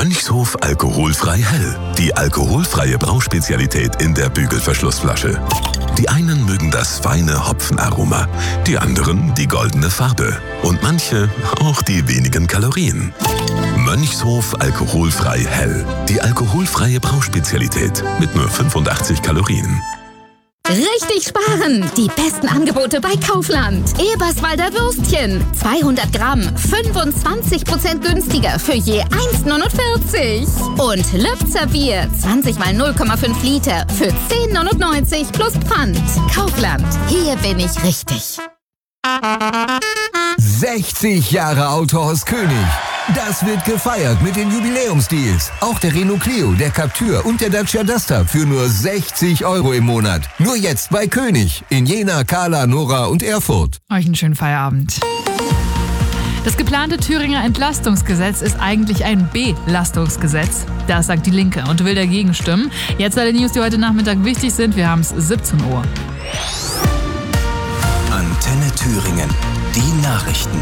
Mönchshof alkoholfrei hell. Die alkoholfreie Brauspezialität in der Bügelverschlussflasche. Die einen mögen das feine Hopfenaroma, die anderen die goldene Farbe und manche auch die wenigen Kalorien. Mönchshof alkoholfrei hell. Die alkoholfreie Brauspezialität mit nur 85 Kalorien. Richtig sparen! Die besten Angebote bei Kaufland. Eberswalder Würstchen. 200 Gramm, 25% günstiger für je 1,49. Und Lübzer Bier. 20 mal 0,5 Liter für 10,99 plus Pfand. Kaufland. Hier bin ich richtig. 60 Jahre Autohaus König. Das wird gefeiert mit den Jubiläumsdeals. Auch der Renault Clio, der Captur und der Dacia Duster für nur 60 € im Monat. Nur jetzt bei König in Jena, Kahla, Nora und Erfurt. Euch einen schönen Feierabend. Das geplante Thüringer Entlastungsgesetz ist eigentlich ein Belastungsgesetz. Das sagt die Linke und will dagegen stimmen. Jetzt alle News, die heute Nachmittag wichtig sind. Wir haben es 17 Uhr. Antenne Thüringen. Die Nachrichten.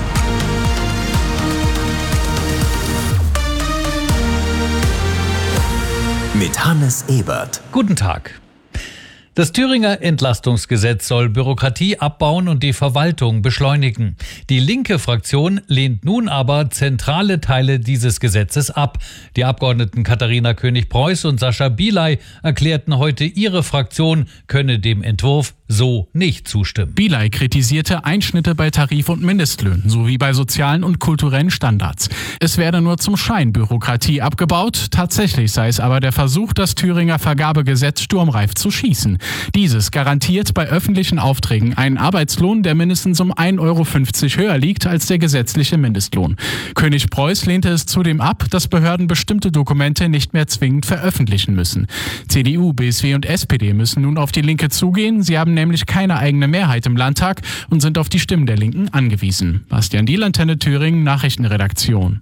Mit Hannes Ebert. Guten Tag. Das Thüringer Entlastungsgesetz soll Bürokratie abbauen und die Verwaltung beschleunigen. Die linke Fraktion lehnt nun aber zentrale Teile dieses Gesetzes ab. Die Abgeordneten Katharina König-Preuß und Sascha Bielay erklärten heute, ihre Fraktion könne dem Entwurf so nicht zustimmen. Bielay kritisierte Einschnitte bei Tarif- und Mindestlöhnen sowie bei sozialen und kulturellen Standards. Es werde nur zum Schein Bürokratie abgebaut. Tatsächlich sei es aber der Versuch, das Thüringer Vergabegesetz sturmreif zu schießen. Dieses garantiert bei öffentlichen Aufträgen einen Arbeitslohn, der mindestens um 1,50 € höher liegt als der gesetzliche Mindestlohn. König-Preuß lehnte es zudem ab, dass Behörden bestimmte Dokumente nicht mehr zwingend veröffentlichen müssen. CDU, BSW und SPD müssen nun auf die Linke zugehen. Sie haben nämlich keine eigene Mehrheit im Landtag und sind auf die Stimmen der Linken angewiesen. Bastian Diehl, Antenne Thüringen, Nachrichtenredaktion.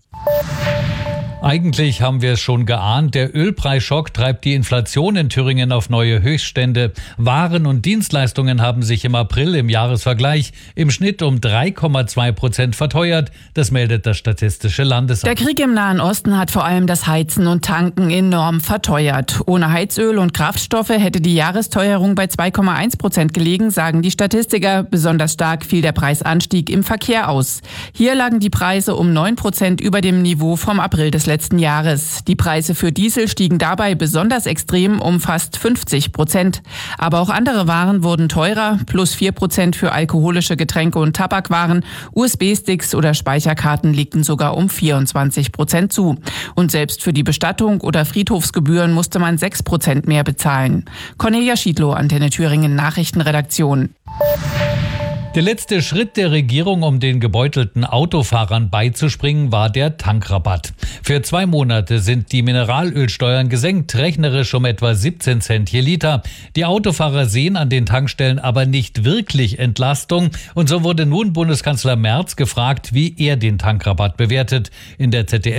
Eigentlich haben wir es schon geahnt, der Ölpreisschock treibt die Inflation in Thüringen auf neue Höchststände. Waren und Dienstleistungen haben sich im April im Jahresvergleich im Schnitt um 3,2% verteuert. Das meldet das Statistische Landesamt. Der Krieg im Nahen Osten hat vor allem das Heizen und Tanken enorm verteuert. Ohne Heizöl und Kraftstoffe hätte die Jahresteuerung bei 2,1% gelegen, sagen die Statistiker. Besonders stark fiel der Preisanstieg im Verkehr aus. Hier lagen die Preise um 9% über dem Niveau vom April des letzten Jahres. Die Preise für Diesel stiegen dabei besonders extrem um fast 50%. Aber auch andere Waren wurden teurer, plus 4% für alkoholische Getränke und Tabakwaren. USB-Sticks oder Speicherkarten legten sogar um 24% zu. Und selbst für die Bestattung oder Friedhofsgebühren musste man 6% mehr bezahlen. Cornelia Schiedlow, Antenne Thüringen Nachrichtenredaktion. Der letzte Schritt der Regierung, um den gebeutelten Autofahrern beizuspringen, war der Tankrabatt. Für 2 Monate sind die Mineralölsteuern gesenkt, rechnerisch um etwa 17 Cent je Liter. Die Autofahrer sehen an den Tankstellen aber nicht wirklich Entlastung. Und so wurde nun Bundeskanzler Merz gefragt, wie er den Tankrabatt bewertet. In der ZDF